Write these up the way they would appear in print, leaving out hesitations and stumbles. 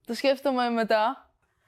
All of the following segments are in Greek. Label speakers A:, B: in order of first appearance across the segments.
A: το σκέφτομαι μετά.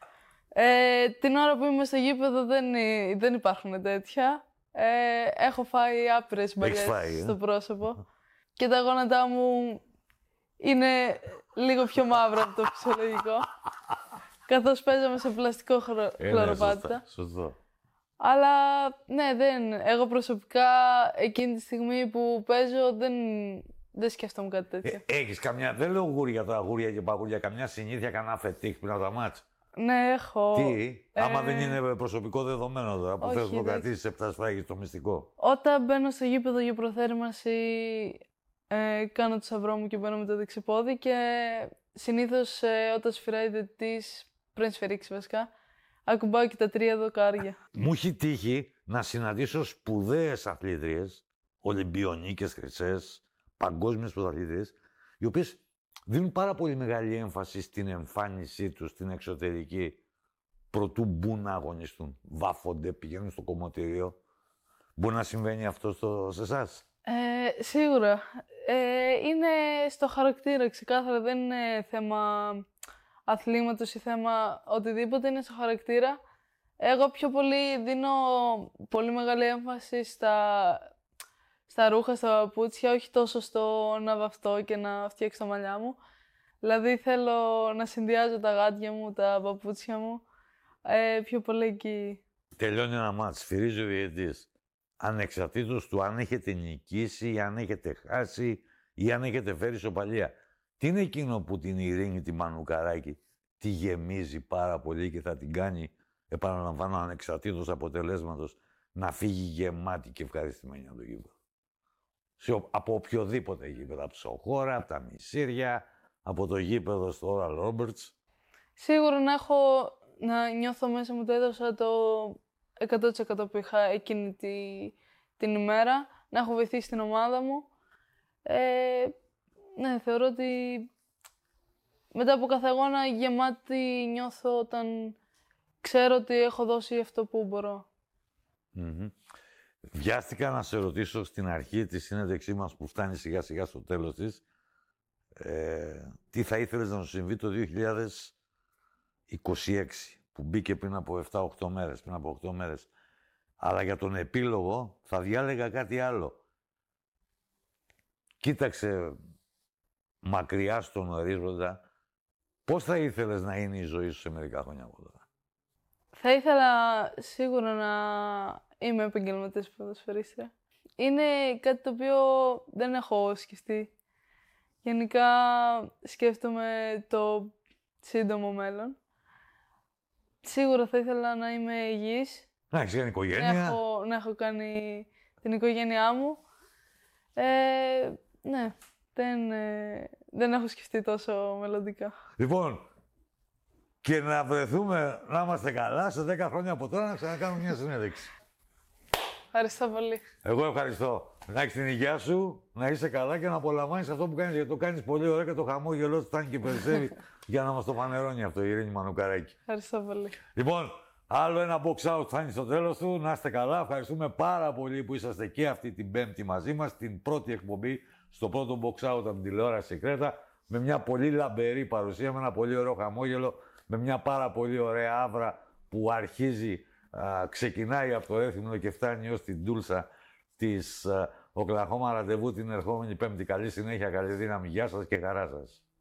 A: Την ώρα που είμαι στο γήπεδο δεν υπάρχουν τέτοια. Έχω φάει άπειρες μπαριές στο πρόσωπο και τα γόνατά μου είναι λίγο πιο μαύρα από το φυσιολογικό. Καθώς παίζαμε σε πλαστικό χλωροπάτητα.
B: Σωστό.
A: Αλλά ναι, εγώ προσωπικά εκείνη τη στιγμή που παίζω δεν σκέφτομαι κάτι τέτοιο.
B: Έχεις καμιά, δεν λέω γούρια τώρα, γούρια και παγούρια, καμιά συνήθεια, κανένα φετίχ πριν από τα μάτς?
A: Ναι, έχω.
B: Τι, άμα δεν είναι προσωπικό δεδομένο τώρα, που θες να το κρατήσεις 7 σφράγγες το μυστικό.
A: Όταν μπαίνω στο γήπεδο για προθέρμανση, κάνω το σαυρό μου και μπαίνω με το δεξιπόδι και συνήθως όταν σφυράει διαιτητής, πριν σφυρίξει βασικά, ακουμπάω και τα 3 δοκάρια.
B: Μου έχει τύχει να συναντήσω σπουδαίες αθλήτριες, Ολυμπιονίκες χρυσές, παγκόσμιες πρωταθλήτριες, οι οποίες δίνουν πάρα πολύ μεγάλη έμφαση στην εμφάνισή τους, στην εξωτερική, προτού μπουν να αγωνιστούν. Βάφονται, πηγαίνουν στο κομμωτήριο. Μπορεί να συμβαίνει αυτό σε εσάς?
A: Σίγουρα. Είναι στο χαρακτήρα, ξεκάθαρα. Δεν είναι θέμα αθλήματος ή θέμα οτιδήποτε, είναι στο χαρακτήρα. Εγώ πιο πολύ δίνω πολύ μεγάλη έμφαση στα ρούχα, στα παπούτσια, όχι τόσο στο να βαφτώ και να φτιάξω τα μαλλιά μου. Δηλαδή θέλω να συνδυάζω τα γάντια μου, τα παπούτσια μου, πιο πολύ εκεί.
B: Τελειώνει ένα μάτς, σφυρίζει ο διαιτητής. Ανεξαρτήτως του αν έχετε νικήσει ή αν έχετε χάσει ή αν έχετε φέρει ισοπαλία. Τι είναι εκείνο που την Ειρήνη τη Μανουκαράκη τη γεμίζει πάρα πολύ και θα την κάνει, επαναλαμβάνω, ανεξαρτήτως αποτελέσματος, να φύγει γεμάτη και ευχαριστημένη από το γήπεδο? Από οποιοδήποτε γήπεδο, από τη Σοχώρα, από τα Μισήρια, από το γήπεδο στο Oral Roberts.
A: Σίγουρα να νιώθω μέσα μου, το έδωσα το 100% που είχα εκείνη την ημέρα, να έχω βοηθήσει την ομάδα μου. Ναι, θεωρώ ότι μετά από κάθε αγώνα γεμάτη νιώθω όταν ξέρω ότι έχω δώσει αυτό που μπορώ.
B: Βιάστηκα να σε ρωτήσω στην αρχή της συνέντευξή μας που φτάνει σιγά σιγά στο τέλος της, τι θα ήθελες να σου συμβεί το 2026, που μπήκε πριν από 7-8 μέρες, πριν από 8 μέρες. Αλλά για τον επίλογο θα διάλεγα κάτι άλλο. Κοίταξε μακριά στον ορίζοντα, πώς θα ήθελες να είναι η ζωή σου σε μερικά χρόνια από τώρα?
A: Θα ήθελα σίγουρα να είμαι επαγγελματίας ποδοσφαιρίστρια. Είναι κάτι το οποίο δεν έχω σκεφτεί. Γενικά σκέφτομαι το σύντομο μέλλον. Σίγουρα θα ήθελα να είμαι υγιής.
B: Να έχεις κάνει οικογένεια.
A: Να έχω κάνει την οικογένειά μου. Ναι, δεν έχω σκεφτεί τόσο μελλοντικά.
B: Λοιπόν, και να βρεθούμε να είμαστε καλά σε 10 χρόνια από τώρα να ξανακάνουμε μια συνέντευξη.
A: Ευχαριστώ πολύ.
B: Εγώ ευχαριστώ. Να έχεις την υγεία σου, να είσαι καλά και να απολαμβάνεις αυτό που κάνεις, γιατί το κάνεις πολύ ωραία και το χαμόγελό σου φτάνει και περισσεύει για να μας το φανερώνει αυτό η Ειρήνη Μανουκαράκη.
A: Ευχαριστώ πολύ.
B: Λοιπόν, άλλο ένα box out φτάνει στο τέλος του. Να είστε καλά. Ευχαριστούμε πάρα πολύ που είσαστε και αυτή την Πέμπτη μαζί μας, την πρώτη εκπομπή στο πρώτο box out από την τηλεόραση Κρέτα, με μια πολύ λαμπερή παρουσία, με ένα πολύ ωραίο χαμόγελο, με μια πάρα πολύ ωραία άβρα που αρχίζει, ξεκινάει από το Έθιμνο και φτάνει ως την Τούλσα της Οκλαχώμα ραντεβού την ερχόμενη Πέμπτη. Καλή συνέχεια, καλή δύναμη. Γεια σας και χαρά σας.